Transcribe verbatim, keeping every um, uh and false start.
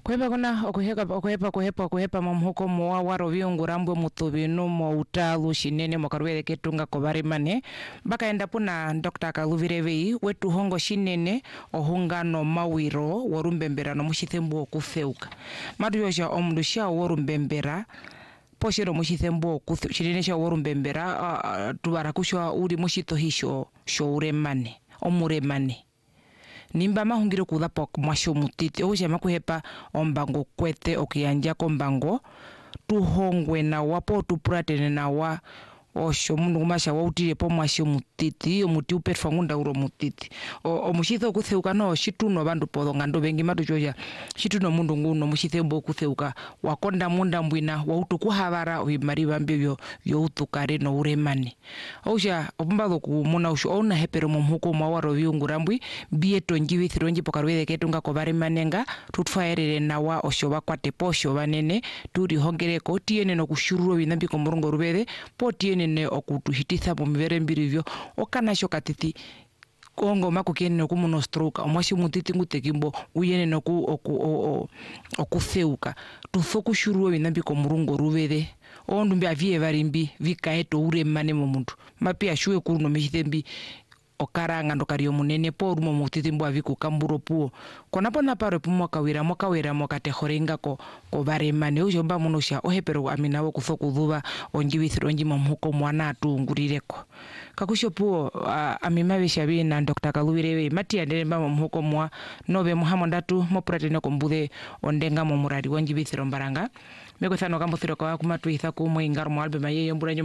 Kwepa kuna okuheka okuhepa kuhepa okuhepa mamhuko moa waro viungurambwe mutubinu mo utalu shinene mokarwele ketunga kobarimane bakaenda puna Doctor Kaluvirevei wetu hongo shinene ohungano mawiro worumbembera no mushithembu okufeuka matu yosha omundu sha worumbembera poshero mushithembu okufeuka shinene sha worumbembera uh, tubara kushwa uri mushito hisho sho uremane omuremane nimba mahungiro kuda pok mwasho mutiti oje makuhepa ombango kwete okiyanja kombango tuhongwe na wapo tupratene na wa osho mundu kumasha wautire po mwasho mutiti omuti uperfa ngunda uro mutiti o, o mushitho kutheuka no shituno bandu podonga ndo bengi matu choja shituno mundu nguno mushithembo kutheuka wakonda munda mbwina wautukuhavara oimari bambyo yo utukare no uremane osha opumbalo kumuna usho ona hepero mumhuko mwawaro viungurambwi bieto njivithiro njipokarwele ketunga kobaremanenga tutfaerere nawa osho bakwate posho banene turi hongereko tiene no kushururo binambiko murungo rubere po tiene ne okutuhititha mu mibere mbirivyo okanasho katiti kongo makukiene no kumuno stroke omwashi mutiti ngutekimbo uyene no ku oku okufeuka tuthoku shururo binambiko murungo rubere ondumbi avie varimbi vikaeto uremane mu muntu mapia shuwe kuruno mishithembi okaranga ndokario munene po rumo mutitimbo aviku kamburo puo kona pona paro pumo kawira mokawira mokatehorenga ko ko baremane ujomba munosha ohepero aminawo kuthoku dhuba onjivithiro njimo mhuko mwana atungurireko kakusho puo uh, amimabesha bina Doctor Kaluvirevei matia nderemba mhuko mwa nobe muhamondatu mopratene kombudhe ondenga mo murari onjivithiro mbaranga meko thano kambuthiro kwa kumatu ithaku mo ingaro mo albe maye yombura